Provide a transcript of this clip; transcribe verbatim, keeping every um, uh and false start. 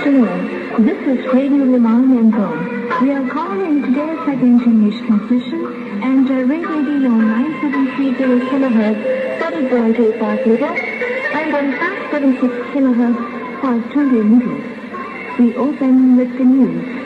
afternoon. This is Radio Le Mans Menton. We are calling today's second English transmission and uh, radio nine seven three zero kilohertz, thirty point eight five meters, and on five seventy-six kilohertz, five twenty meters. We open with the news.